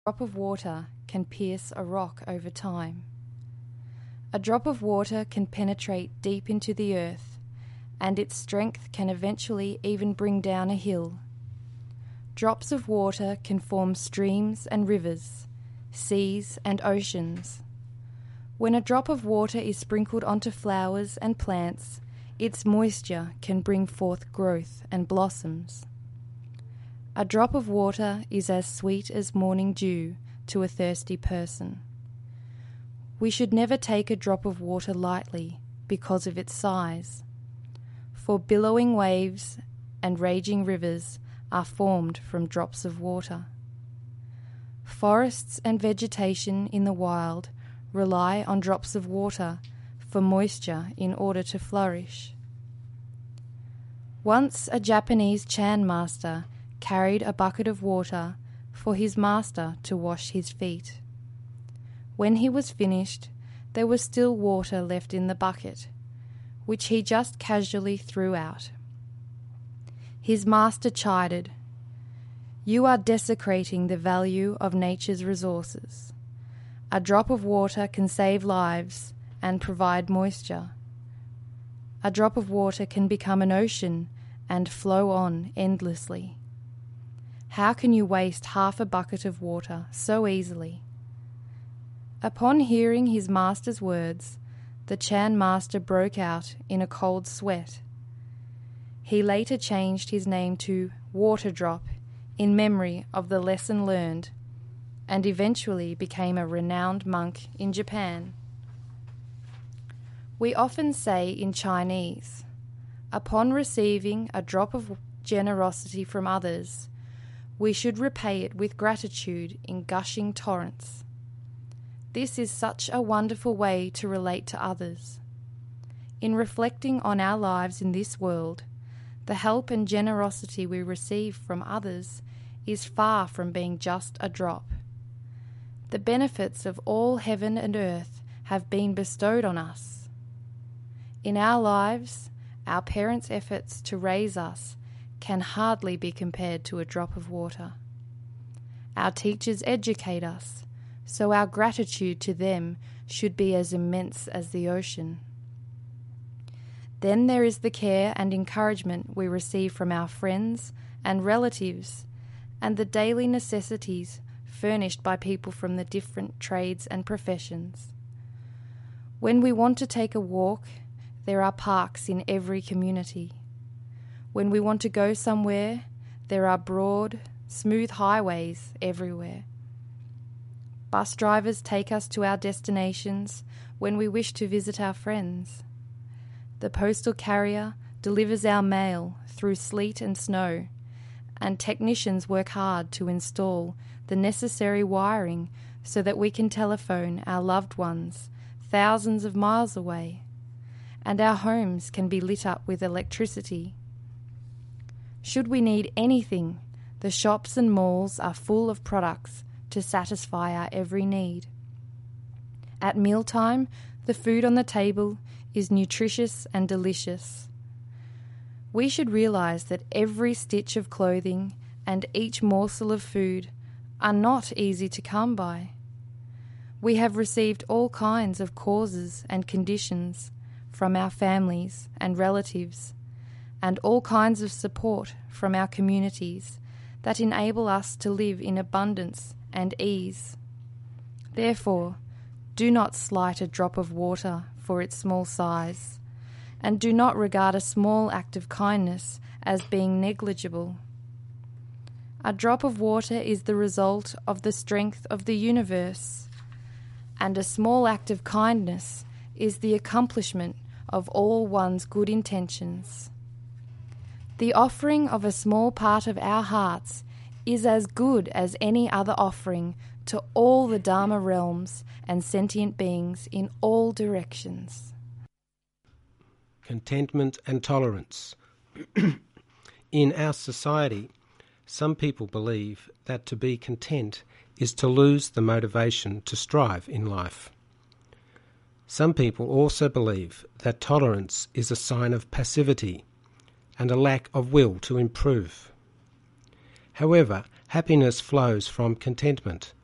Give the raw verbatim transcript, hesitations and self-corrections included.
drop of water can pierce a rock over time. A drop of water can penetrate deep into the earth, and its strength can eventually even bring down a hill. Drops of water can form streams and rivers, seas and oceans. When a drop of water is sprinkled onto flowers and plants, its moisture can bring forth growth and blossoms. A drop of water is as sweet as morning dew to a thirsty person. We should never take a drop of water lightly because of its size, for billowing waves and raging rivers are formed from drops of water. Forests and vegetation in the wild rely on drops of water for moisture in order to flourish. Once a Japanese Chan master carried a bucket of water for his master to wash his feet. When he was finished, there was still water left in the bucket, which he just casually threw out. His master chided, "You are desecrating the value of nature's resources. A drop of water can save lives and provide moisture. A drop of water can become an ocean and flow on endlessly. How can you waste half a bucket of water so easily?" Upon hearing his master's words, the Chan master broke out in a cold sweat. He later changed his name to Water Drop in memory of the lesson learned, and eventually became a renowned monk in Japan. We often say in Chinese, upon receiving a drop of generosity from others, we should repay it with gratitude in gushing torrents. This is such a wonderful way to relate to others. In reflecting on our lives in this world, the help and generosity we receive from others is far from being just a drop. The benefits of all heaven and earth have been bestowed on us. In our lives, our parents' efforts to raise us can hardly be compared to a drop of water. Our teachers educate us, so our gratitude to them should be as immense as the ocean. Then there is the care and encouragement we receive from our friends and relatives, and the daily necessities furnished by people from the different trades and professions. When we want to take a walk, there are parks in every community. When we want to go somewhere, there are broad, smooth highways everywhere. Bus drivers take us to our destinations when we wish to visit our friends. The postal carrier delivers our mail through sleet and snow, and technicians work hard to install the necessary wiring so that we can telephone our loved ones thousands of miles away, and our homes can be lit up with electricity. Should we need anything, the shops and malls are full of products to satisfy our every need. At mealtime, the food on the table is nutritious and delicious. We should realize that every stitch of clothing and each morsel of food are not easy to come by. We have received all kinds of causes and conditions from our families and relatives, and all kinds of support from our communities that enable us to live in abundance and ease. Therefore, do not slight a drop of water for its small size, and do not regard a small act of kindness as being negligible. A drop of water is the result of the strength of the universe, and a small act of kindness is the accomplishment of all one's good intentions. The offering of a small part of our hearts is as good as any other offering to all the Dharma realms and sentient beings in all directions. Contentment and tolerance. In our society, some people believe that to be content is to lose the motivation to strive in life. Some people also believe that tolerance is a sign of passivity and a lack of will to improve. However, happiness flows from contentment,